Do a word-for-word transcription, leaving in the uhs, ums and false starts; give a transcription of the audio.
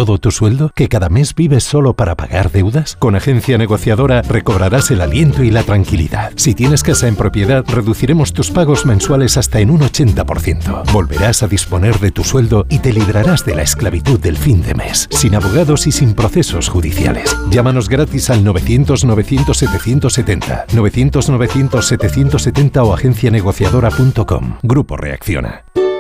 todo tu sueldo? ¿Que cada mes vives solo para pagar deudas? Con Agencia Negociadora recobrarás el aliento y la tranquilidad. Si tienes casa en propiedad, reduciremos tus pagos mensuales hasta en un ochenta por ciento. Volverás a disponer de tu sueldo y te librarás de la esclavitud del fin de mes, sin abogados y sin procesos judiciales. Llámanos gratis al novecientos novecientos setecientos setenta, novecientos novecientos setecientos setenta o agencia negociadora punto com. Grupo Reacciona.